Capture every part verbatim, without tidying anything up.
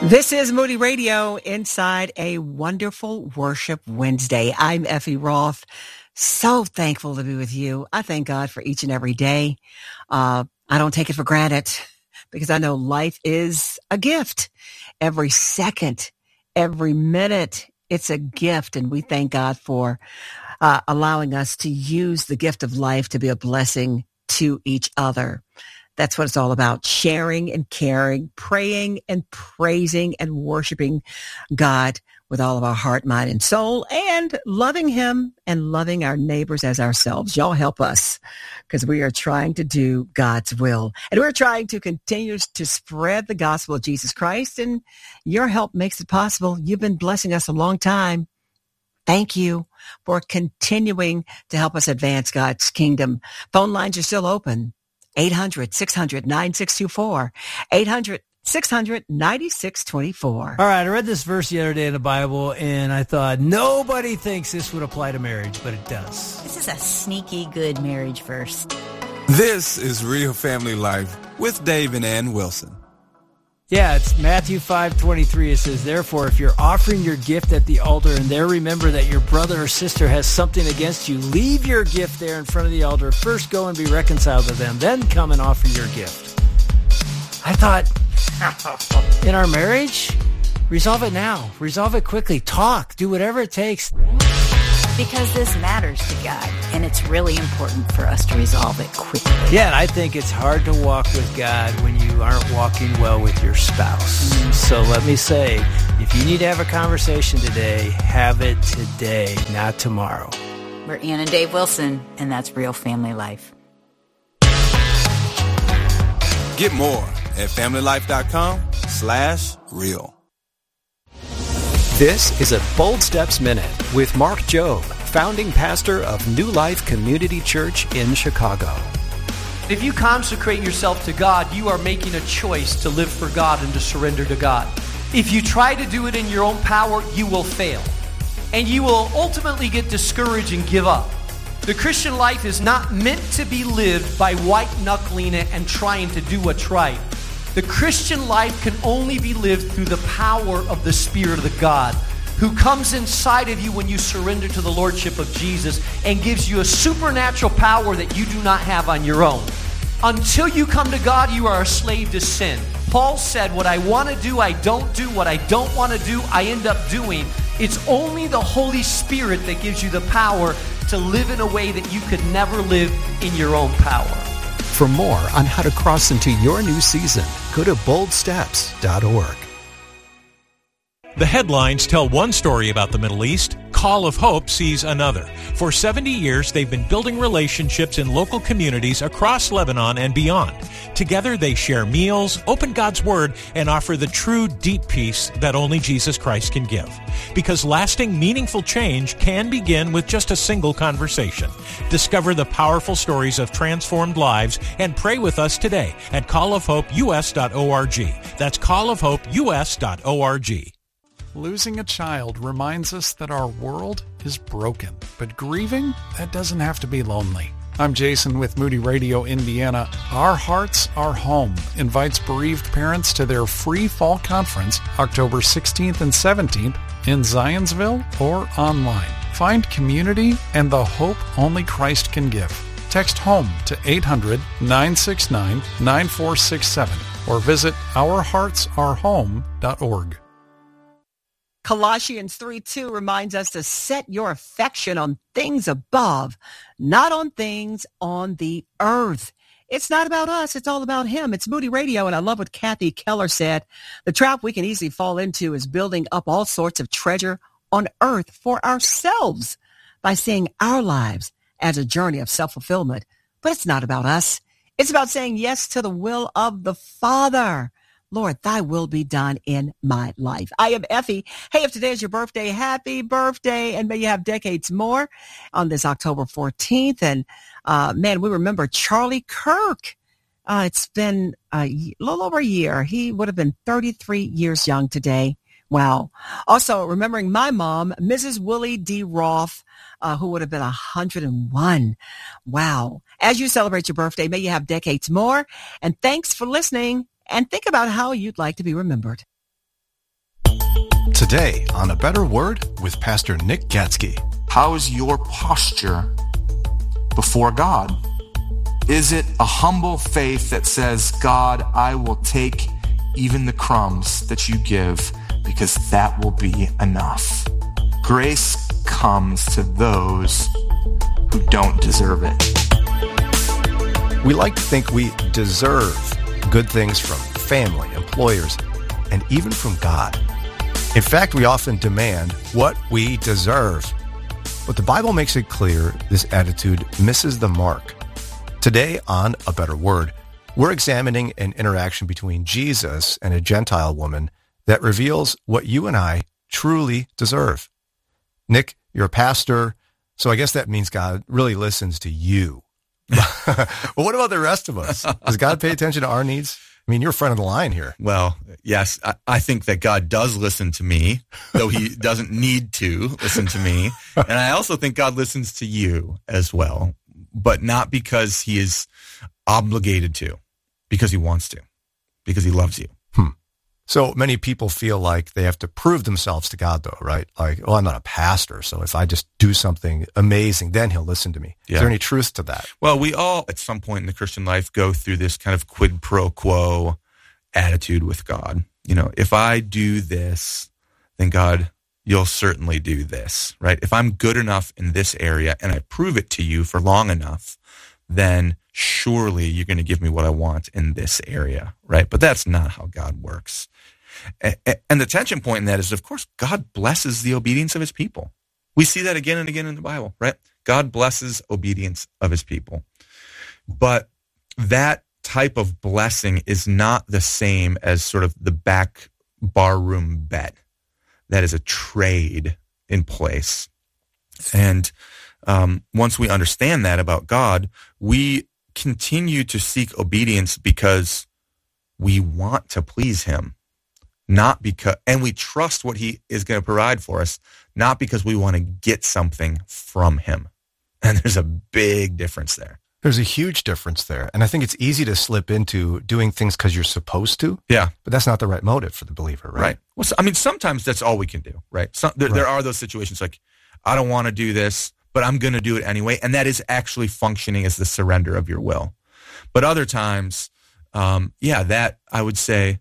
This is Moody Radio inside a wonderful Worship Wednesday. I'm Effie Roth. So thankful to be with you. I thank God for each and every day. Uh, I don't take it for granted because I know life is a gift. Every second, every minute, it's a gift. And we thank God for uh, allowing us to use the gift of life to be a blessing to each other. That's what it's all about, sharing and caring, praying and praising and worshiping God with all of our heart, mind, and soul, and loving him and loving our neighbors as ourselves. Y'all help us because we are trying to do God's will. And we're trying to continue to spread the gospel of Jesus Christ, and your help makes it possible. You've been blessing us a long time. Thank you for continuing to help us advance God's kingdom. Phone lines are still open. eight hundred, six hundred, nine six two four. eight hundred, six hundred, nine six two four. All right, I read this verse the other day in the Bible, and I thought, nobody thinks this would apply to marriage, but it does. This is a sneaky good marriage verse. This is Real Family Life with Dave and Ann Wilson. Yeah, it's Matthew five twenty-three. It says, therefore, if you're offering your gift at the altar and there remember that your brother or sister has something against you, leave your gift there in front of the altar. First go and be reconciled to them, then come and offer your gift. I thought, in our marriage, resolve it now. Resolve it quickly. Talk. Do whatever it takes. Because this matters to God, and it's really important for us to resolve it quickly. Yeah, and I think it's hard to walk with God when you aren't walking well with your spouse. Mm-hmm. So let me say, if you need to have a conversation today, have it today, not tomorrow. We're Ann and Dave Wilson, and that's Real Family Life. Get more at familylife.com slash real. This is a Bold Steps Minute with Mark Jobe, founding pastor of New Life Community Church in Chicago. If you consecrate yourself to God, you are making a choice to live for God and to surrender to God. If you try to do it in your own power, you will fail. And you will ultimately get discouraged and give up. The Christian life is not meant to be lived by white-knuckling it and trying to do what's right. The Christian life can only be lived through the power of the Spirit of the God who comes inside of you when you surrender to the Lordship of Jesus and gives you a supernatural power that you do not have on your own. Until you come to God, you are a slave to sin. Paul said, what I want to do, I don't do. What I don't want to do, I end up doing. It's only the Holy Spirit that gives you the power to live in a way that you could never live in your own power. For more on how to cross into your new season, go to bold steps dot org. The headlines tell one story about the Middle East. Call of Hope sees another. For seventy years, they've been building relationships in local communities across Lebanon and beyond. Together, they share meals, open God's Word, and offer the true, deep peace that only Jesus Christ can give. Because lasting, meaningful change can begin with just a single conversation. Discover the powerful stories of transformed lives and pray with us today at call of hope u s dot org. That's call of hope u s dot org. Losing a child reminds us that our world is broken, but grieving, that doesn't have to be lonely. I'm Jason with Moody Radio Indiana. Our Hearts, Our Home invites bereaved parents to their free fall conference October sixteenth and seventeenth in Zionsville or online. Find community and the hope only Christ can give. Text HOME to eight hundred, nine six nine, nine four six seven or visit our hearts are home dot org. Colossians three two reminds us to set your affection on things above, not on things on the earth. It's not about us. It's all about him. It's Moody Radio, and I love what Kathy Keller said. The trap we can easily fall into is building up all sorts of treasure on earth for ourselves by seeing our lives as a journey of self-fulfillment. But it's not about us. It's about saying yes to the will of the Father. Lord, thy will be done in my life. I am Effie. Hey, if today is your birthday, happy birthday, and may you have decades more on this October fourteenth. And uh, man, we remember Charlie Kirk. Uh, it's been a little over a year. He would have been thirty-three years young today. Wow. Also, remembering my mom, Missus Willie D. Roth, uh, who would have been one hundred one. Wow. As you celebrate your birthday, may you have decades more. And thanks for listening. And think about how you'd like to be remembered. Today on A Better Word with Pastor Nick Gatsky. How is your posture before God? Is it a humble faith that says, God, I will take even the crumbs that you give because that will be enough? Grace comes to those who don't deserve it. We like to think we deserve good things from family, employers, and even from God. In fact, we often demand what we deserve. But the Bible makes it clear this attitude misses the mark. Today on A Better Word, we're examining an interaction between Jesus and a Gentile woman that reveals what you and I truly deserve. Nick, you're a pastor, so I guess that means God really listens to you. But what about the rest of us? Does God pay attention to our needs? I mean, you're a friend of the line here. Well, yes, I, I think that God does listen to me, though he doesn't need to listen to me. And I also think God listens to you as well, but not because he is obligated to, because he wants to, because he loves you. Hmm. So many people feel like they have to prove themselves to God, though, right? Like, well, I'm not a pastor, so if I just do something amazing, then he'll listen to me. Yeah. Is there any truth to that? Well, we all, at some point in the Christian life, go through this kind of quid pro quo attitude with God. You know, if I do this, then God, you'll certainly do this, right? If I'm good enough in this area and I prove it to you for long enough, then surely you're going to give me what I want in this area, right? But that's not how God works. And the tension point in that is, of course, God blesses the obedience of his people. We see that again and again in the Bible, right? God blesses obedience of his people. But that type of blessing is not the same as sort of the back barroom bet. That is a trade in place. And um, once we understand that about God, we continue to seek obedience because we want to please him, not because, and we trust what he is going to provide for us, not because we want to get something from him. And there's a big difference there. There's a huge difference there. And I think it's easy to slip into doing things because you're supposed to. Yeah. But that's not the right motive for the believer, right? Right. Well, so, I mean, sometimes that's all we can do, right? So, there, right. there are those situations like, I don't want to do this, but I'm going to do it anyway. And that is actually functioning as the surrender of your will. But other times, um, yeah, that I would say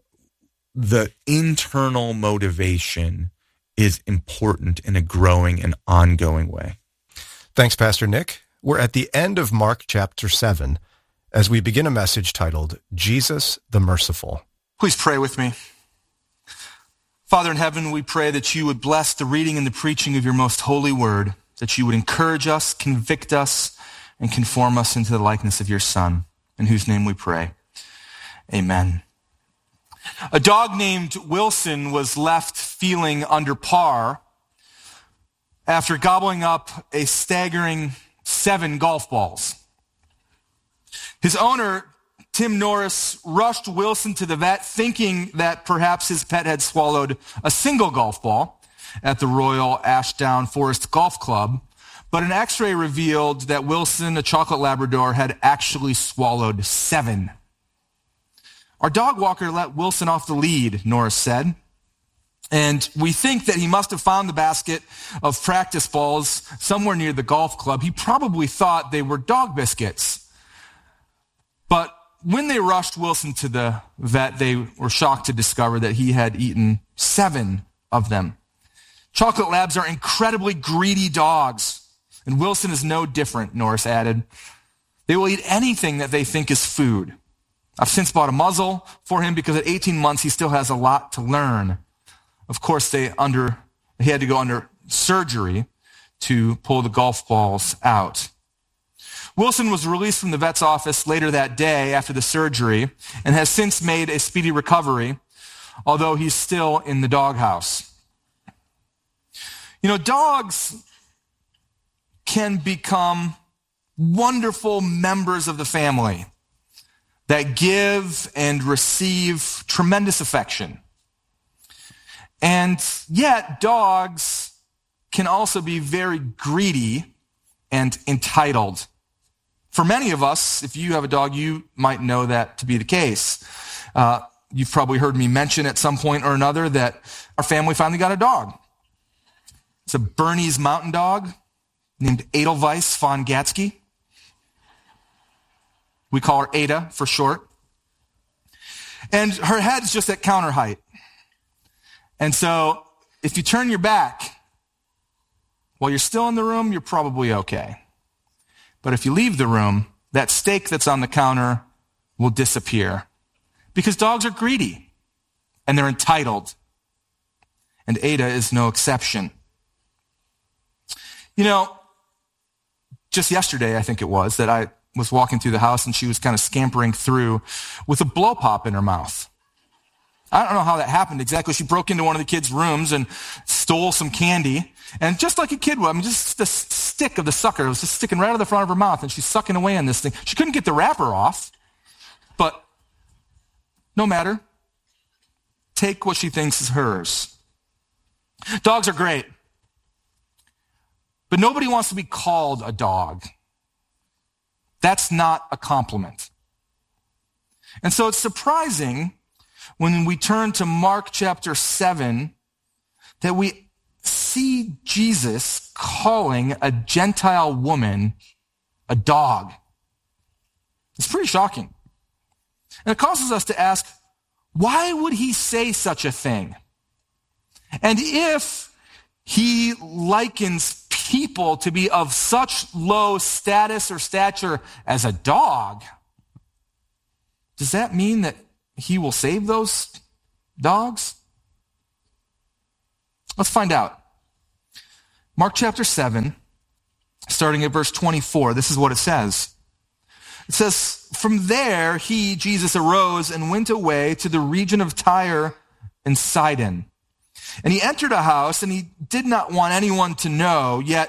the internal motivation is important in a growing and ongoing way. Thanks, Pastor Nick. We're at the end of Mark chapter seven as we begin a message titled, Jesus the Merciful. Please pray with me. Father in heaven, we pray that you would bless the reading and the preaching of your most holy word, that you would encourage us, convict us, and conform us into the likeness of your Son, in whose name we pray. Amen. A dog named Wilson was left feeling under par after gobbling up a staggering seven golf balls. His owner, Tim Norris, rushed Wilson to the vet thinking that perhaps his pet had swallowed a single golf ball at the Royal Ashdown Forest Golf Club, but an x-ray revealed that Wilson, a chocolate Labrador, had actually swallowed seven. Our dog walker let Wilson off the lead, Norris said. And we think that he must have found the basket of practice balls somewhere near the golf club. He probably thought they were dog biscuits. But when they rushed Wilson to the vet, they were shocked to discover that he had eaten seven of them. Chocolate Labs are incredibly greedy dogs, and Wilson is no different, Norris added. They will eat anything that they think is food. I've since bought a muzzle for him because at eighteen months, he still has a lot to learn. Of course, they under he had to go under surgery to pull the golf balls out. Wilson was released from the vet's office later that day after the surgery and has since made a speedy recovery, although he's still in the doghouse. You know, dogs can become wonderful members of the family that give and receive tremendous affection. And yet, dogs can also be very greedy and entitled. For many of us, if you have a dog, you might know that to be the case. Uh, you've probably heard me mention at some point or another that our family finally got a dog. It's a Bernese Mountain Dog named Edelweiss von Gatsky. We call her Ada for short. And her head's just at counter height. And so if you turn your back while you're still in the room, you're probably okay. But if you leave the room, that steak that's on the counter will disappear. Because dogs are greedy and they're entitled. And Ada is no exception. You know, just yesterday, I think it was, that I was walking through the house and she was kind of scampering through with a blow pop in her mouth. I don't know how that happened exactly. She broke into one of the kids' rooms and stole some candy. And just like a kid would, I mean, just the stick of the sucker was just sticking right out of the front of her mouth, and she's sucking away on this thing. She couldn't get the wrapper off, but no matter. Take what she thinks is hers. Dogs are great, but nobody wants to be called a dog. That's not a compliment. And so it's surprising when we turn to Mark chapter seven that we see Jesus calling a Gentile woman a dog. It's pretty shocking. And it causes us to ask, why would he say such a thing? And if he likens people to be of such low status or stature as a dog, does that mean that he will save those dogs? Let's find out. Mark chapter seven, starting at verse twenty-four, this is what it says. It says, "From there he, Jesus, arose and went away to the region of Tyre and Sidon. And he entered a house, and he did not want anyone to know, yet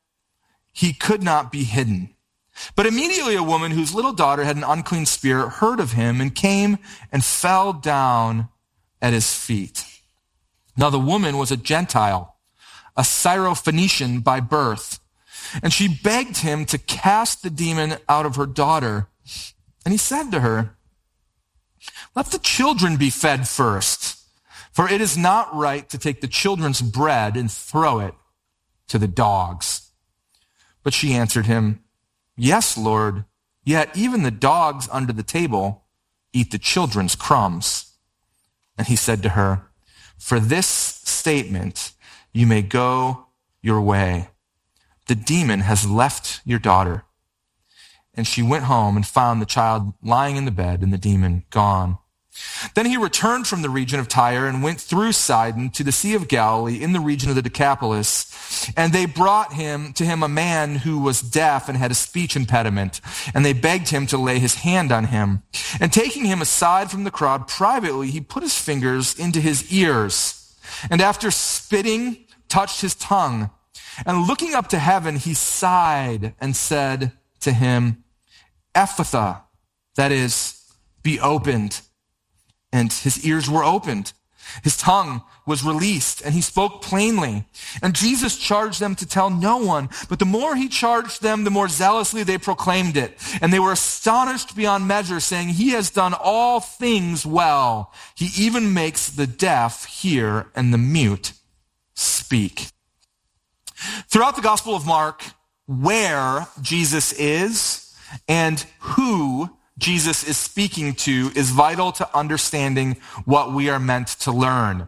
he could not be hidden. But immediately a woman whose little daughter had an unclean spirit heard of him and came and fell down at his feet. Now the woman was a Gentile, a Syrophoenician by birth, and she begged him to cast the demon out of her daughter. And he said to her, 'Let the children be fed first, for it is not right to take the children's bread and throw it to the dogs.' But she answered him, 'Yes, Lord, yet even the dogs under the table eat the children's crumbs.' And he said to her, 'For this statement you may go your way. The demon has left your daughter.' And she went home and found the child lying in the bed and the demon gone. Then he returned from the region of Tyre and went through Sidon to the Sea of Galilee in the region of the Decapolis. And they brought him to him a man who was deaf and had a speech impediment. And they begged him to lay his hand on him. And taking him aside from the crowd privately, he put his fingers into his ears. And after spitting, touched his tongue. And looking up to heaven, he sighed and said to him, 'Ephphatha,' that is, be opened. And his ears were opened. His tongue was released, and he spoke plainly. And Jesus charged them to tell no one. But the more he charged them, the more zealously they proclaimed it. And they were astonished beyond measure, saying, 'He has done all things well. He even makes the deaf hear and the mute speak.'" Throughout the Gospel of Mark, where Jesus is and who Jesus is speaking to is vital to understanding what we are meant to learn.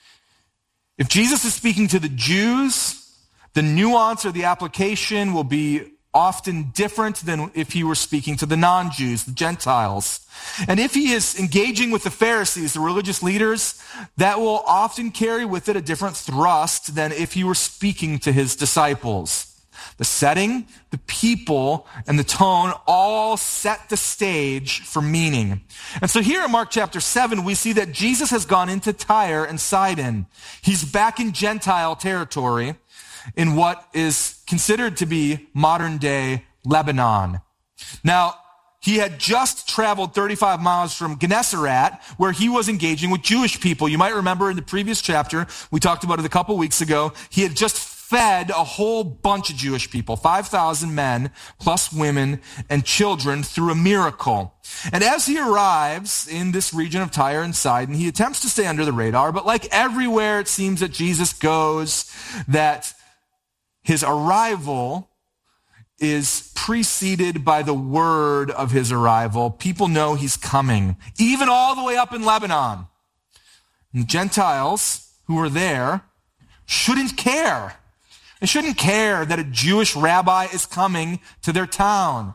If Jesus is speaking to the Jews, the nuance or the application will be often different than if he were speaking to the non-Jews, the Gentiles. And if he is engaging with the Pharisees, the religious leaders, that will often carry with it a different thrust than if he were speaking to his disciples. The setting, the people, and the tone all set the stage for meaning. And so here in Mark chapter seven, we see that Jesus has gone into Tyre and Sidon. He's back in Gentile territory in what is considered to be modern-day Lebanon. Now, he had just traveled thirty-five miles from Gennesaret, where he was engaging with Jewish people. You might remember in the previous chapter, we talked about it a couple weeks ago, he had just fed a whole bunch of Jewish people, five thousand men, plus women and children, through a miracle. And as he arrives in this region of Tyre and Sidon, he attempts to stay under the radar, but like everywhere it seems that Jesus goes, that his arrival is preceded by the word of his arrival. People know he's coming, even all the way up in Lebanon. And the Gentiles who are there shouldn't care. They shouldn't care that a Jewish rabbi is coming to their town.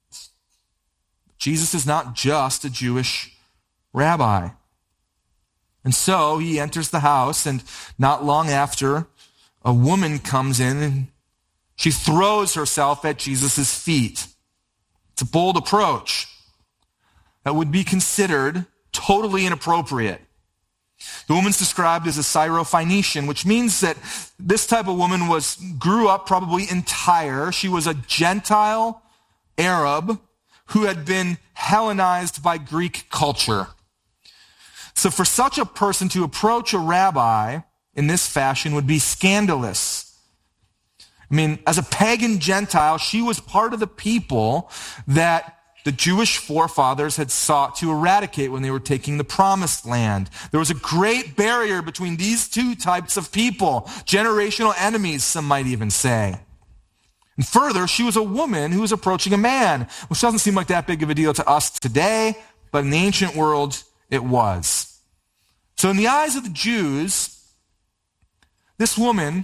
Jesus is not just a Jewish rabbi. And so he enters the house, and not long after, a woman comes in and she throws herself at Jesus' feet. It's a bold approach that would be considered totally inappropriate. The woman's described as a Syrophoenician, which means that this type of woman was grew up probably in Tyre. She was a Gentile Arab who had been Hellenized by Greek culture. So for such a person to approach a rabbi in this fashion would be scandalous. I mean, as a pagan Gentile, she was part of the people that the Jewish forefathers had sought to eradicate when they were taking the promised land. There was a great barrier between these two types of people, generational enemies, some might even say. And further, she was a woman who was approaching a man, which doesn't seem like that big of a deal to us today, but in the ancient world, it was. So in the eyes of the Jews, this woman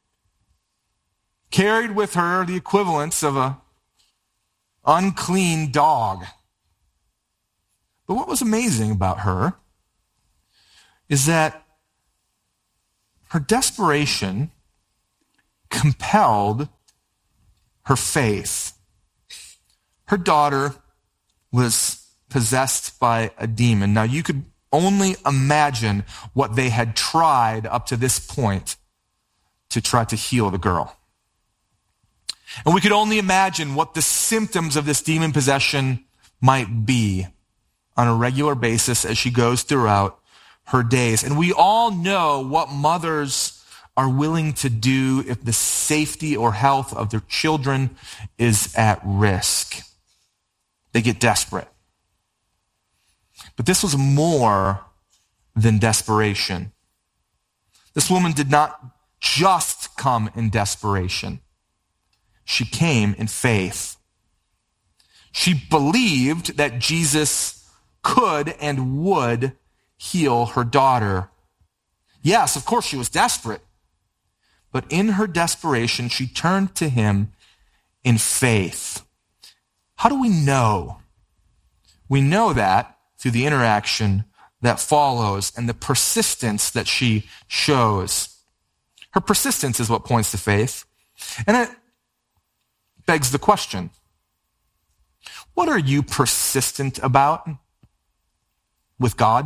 carried with her the equivalents of a unclean dog. But what was amazing about her is that her desperation compelled her faith. Her daughter was possessed by a demon. Now, you could only imagine what they had tried up to this point to try to heal the girl. And we could only imagine what the symptoms of this demon possession might be on a regular basis as she goes throughout her days. And we all know what mothers are willing to do if the safety or health of their children is at risk. They get desperate. But this was more than desperation. This woman did not just come in desperation. She came in faith. She believed that Jesus could and would heal her daughter. Yes, of course she was desperate. But in her desperation, she turned to him in faith. How do we know? We know that through the interaction that follows and the persistence that she shows. Her persistence is what points to faith. And it begs the question, what are you persistent about with God?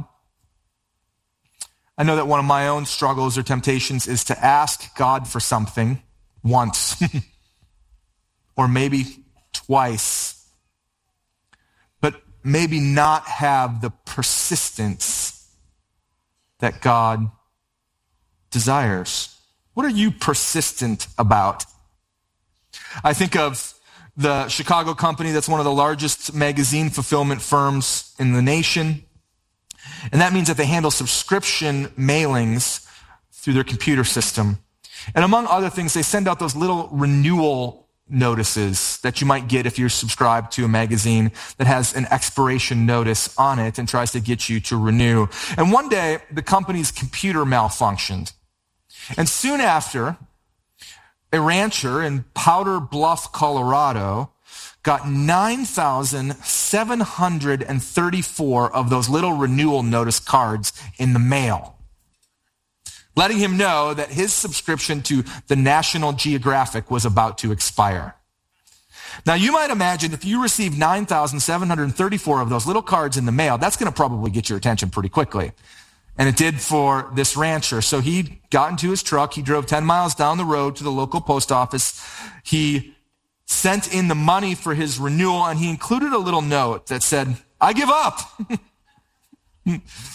I know that one of my own struggles or temptations is to ask God for something once or maybe twice, but maybe not have the persistence that God desires. What are you persistent about? I think of the Chicago company that's one of the largest magazine fulfillment firms in the nation. And that means that they handle subscription mailings through their computer system. And among other things, they send out those little renewal notices that you might get if you're subscribed to a magazine that has an expiration notice on it and tries to get you to renew. And one day, the company's computer malfunctioned. And soon after, a rancher in Powder Bluff, Colorado, got nine thousand seven hundred thirty-four of those little renewal notice cards in the mail, letting him know that his subscription to the National Geographic was about to expire. Now, you might imagine if you received nine thousand seven hundred thirty-four of those little cards in the mail, that's going to probably get your attention pretty quickly. And it did for this rancher. So he got into his truck. He drove ten miles down the road to the local post office. He sent in the money for his renewal, and he included a little note that said, "I give up.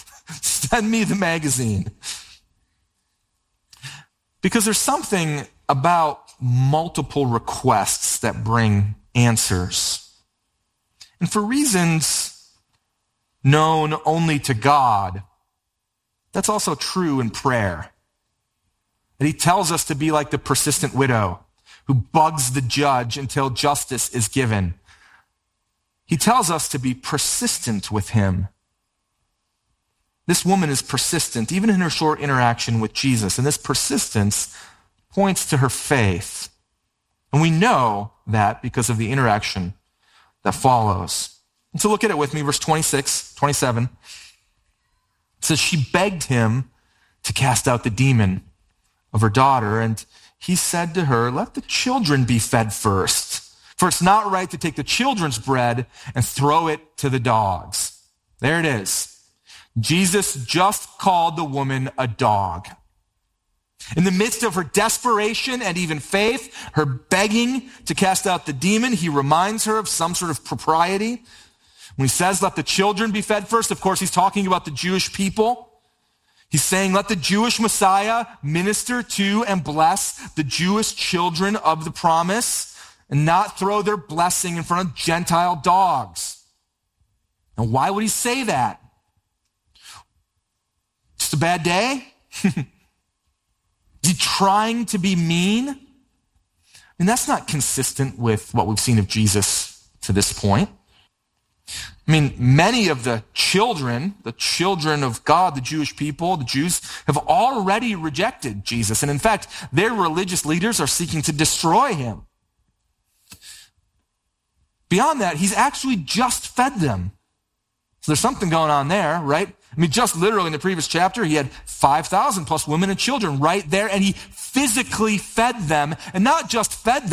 Send me the magazine." Because there's something about multiple requests that bring answers. And for reasons known only to God, that's also true in prayer. And he tells us to be like the persistent widow who bugs the judge until justice is given. He tells us to be persistent with him. This woman is persistent, even in her short interaction with Jesus. And this persistence points to her faith. And we know that because of the interaction that follows. And so look at it with me, verse twenty-six, twenty-seven. It says, she begged him to cast out the demon of her daughter. And he said to her, let the children be fed first. For it's not right to take the children's bread and throw it to the dogs. There it is. Jesus just called the woman a dog. In the midst of her desperation and even faith, her begging to cast out the demon, he reminds her of some sort of propriety. When he says, let the children be fed first, of course, he's talking about the Jewish people. He's saying, let the Jewish Messiah minister to and bless the Jewish children of the promise and not throw their blessing in front of Gentile dogs. Now, why would he say that? Just a bad day? Is he trying to be mean? I mean, that's not consistent with what we've seen of Jesus to this point. I mean, many of the children, the children of God, the Jewish people, the Jews, have already rejected Jesus. And in fact, their religious leaders are seeking to destroy him. Beyond that, he's actually just fed them. So there's something going on there, right? I mean, just literally in the previous chapter, he had five thousand plus women and children right there, and he physically fed them, and not just fed them,